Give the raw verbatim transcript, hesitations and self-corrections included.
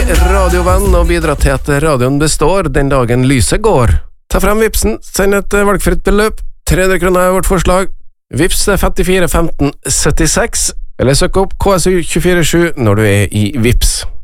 radiovenn og bidra til at radioen består den dagen lyset går. Ta frem vipsen, send et valgfritt beløp, tre hundre kroner er vårt forslag. Vips er femtifire femten syttiseks, eller søk opp K S U to fire sju når du er i Vips.